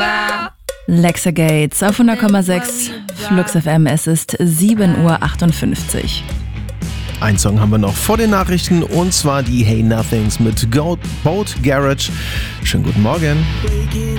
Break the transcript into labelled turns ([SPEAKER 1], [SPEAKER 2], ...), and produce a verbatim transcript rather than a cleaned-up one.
[SPEAKER 1] Lexa Gates auf hundert Komma sechs Flux F M. Es ist sieben Uhr achtundfünfzig.
[SPEAKER 2] Ein Song haben wir noch vor den Nachrichten und zwar die Hey Nothings mit Boat Garage. Schönen guten Morgen.